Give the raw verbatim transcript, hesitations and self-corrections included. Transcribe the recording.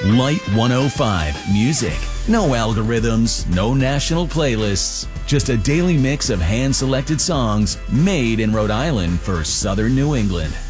Light one oh five Music. No algorithms, no national playlists. Just a daily mix of hand-selected songs made in Rhode Island for Southern New England.